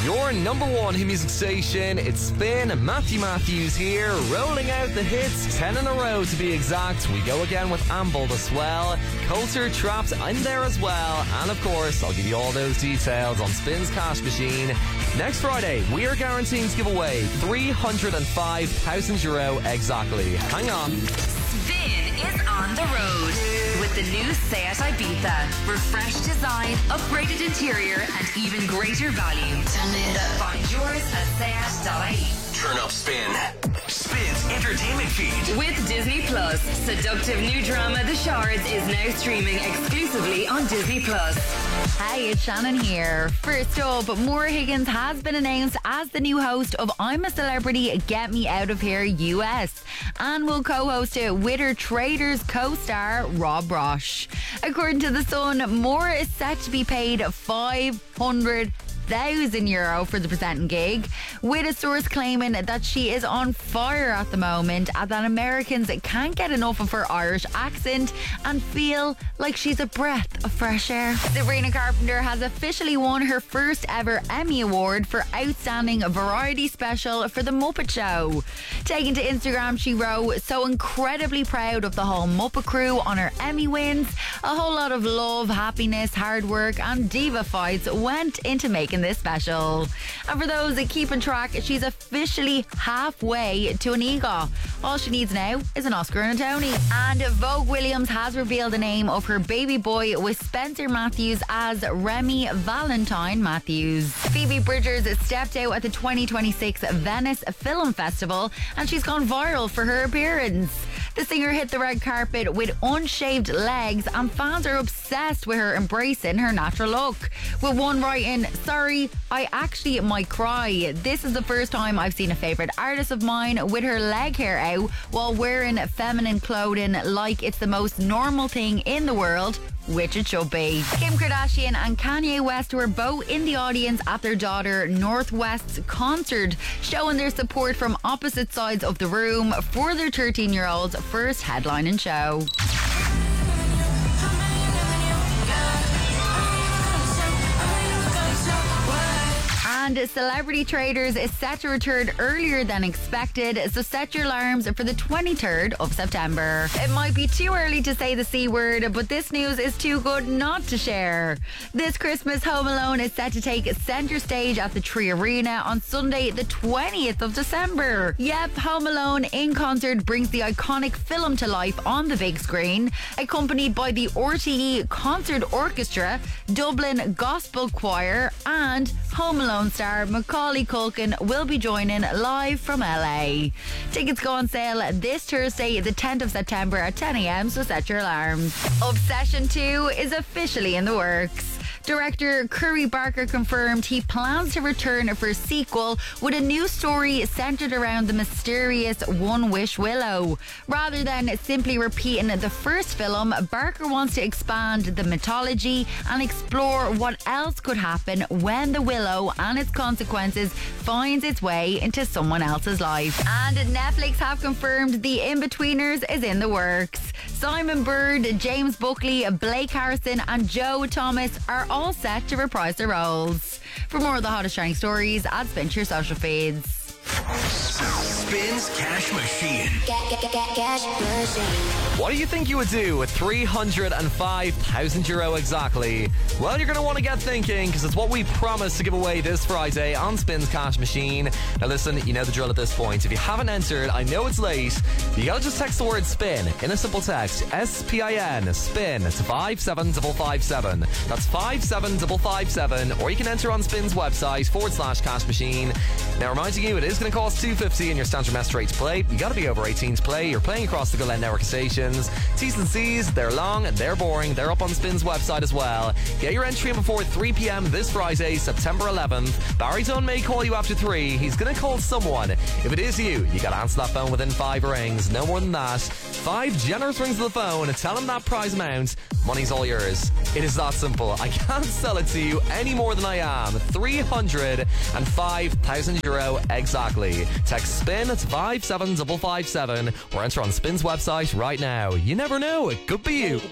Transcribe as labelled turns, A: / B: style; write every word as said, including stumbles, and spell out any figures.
A: your number one hit music station. It's Spin. Matthew Matthews here, rolling out the hits, ten in a row to be exact. We go again with Amble as well. Coulter Trapped, I'm there as well. And of course, I'll give you all those details on Spin's Cash Machine. Next Friday, we are guaranteeing to give away three hundred five thousand euro exactly. Hang on.
B: Spin is on the road with the new Seat Ibiza. Refreshed design, upgraded interior, and even greater value. Turn it up. Find yours at seat dot I E.
C: Turn up Spin. Spin's entertainment feed.
B: With Disney Plus, seductive new drama The Shards is now streaming exclusively on Disney Plus.
D: Hey, it's Shannon here. First up, Maura Higgins has been announced as the new host of I'm a Celebrity, Get Me Out of Here U S and will co-host it with her Traitors co-star Rob Roche. According to The Sun, Maura is set to be paid five hundred thousand euro for the presenting gig, with a source claiming that she is on fire at the moment and that Americans can't get enough of her Irish accent and feel like she's a breath of fresh air. Sabrina Carpenter has officially won her first ever Emmy Award for Outstanding Variety Special for The Muppet Show. Taking to Instagram, she wrote, "So incredibly proud of the whole Muppet crew on her Emmy wins. A whole lot of love, happiness, hard work and diva fights went into making this special." And for those that keeping track, she's officially halfway to an EGOT. All she needs now is an Oscar and a Tony. And Vogue Williams has revealed the name of her baby boy, with Spencer Matthews as Remy Valentine Matthews. Phoebe Bridgers stepped out at the twenty twenty-six Venice Film Festival and she's gone viral for her appearance. The singer hit the red carpet with unshaved legs and fans are obsessed with her embracing her natural look, with one writing, "Sorry, I actually might cry. This is the first time I've seen a favourite artist of mine with her leg hair out while wearing feminine clothing like it's the most normal thing in the world," which it should be. Kim Kardashian and Kanye West were both in the audience at their daughter North West's concert, showing their support from opposite sides of the room for their thirteen-year-old's first headlining show. And Celebrity Traitors is set to return earlier than expected, so set your alarms for the twenty-third of September. It might be too early to say the C word, but this news is too good not to share. This Christmas, Home Alone is set to take centre stage at the Tree Arena on Sunday the twentieth of December. Yep, Home Alone in concert brings the iconic film to life on the big screen, accompanied by the R T E Concert Orchestra, Dublin Gospel Choir, and Home Alone star Macaulay Culkin will be joining live from L A. Tickets go on sale this Thursday, the tenth of September at ten a.m, so set your alarms. Obsession two is officially in the works. Director Curry Barker confirmed he plans to return for a sequel with a new story centred around the mysterious One Wish Willow. Rather than simply repeating the first film, Barker wants to expand the mythology and explore what else could happen when the willow and its consequences finds its way into someone else's life. And Netflix have confirmed The Inbetweeners is in the works. Simon Bird, James Buckley, Blake Harrison and Joe Thomas are all set to reprise their roles. For more of the hottest shining stories, add Spin to your social feeds.
C: Spin's Cash Machine.
E: Cash Machine.
A: What do you think you would do with three hundred five thousand euro exactly? Well, you're going to want to get thinking, because it's what we promised to give away this Friday on Spin's Cash Machine. Now listen, you know the drill at this point. If you haven't entered, I know it's late, but you got to just text the word SPIN in a simple text, S P I N, SPIN, to five seven five five seven. That's five seven five five seven, or you can enter on Spin's website, forward slash cash machine. Now reminding you, it is going to cost two fifty in your standard message rate to play. You got to be over eighteen to play. You're playing across the Glen network of stations. T's and C's, they're long, they're boring, they're up on Spin's website as well. Get your entry in before three p.m. this Friday, September eleventh. Barry Dunn may call you after three. He's going to call someone. If it is you, you got to answer that phone within five rings. No more than that. Five generous rings of the phone. Tell him that prize amount. Money's all yours. It is that simple. I can't sell it to you any more than I am. three hundred five thousand euro exactly. Text SPIN to five seven five five seven or enter on Spin's website right now. You never know, it could be you.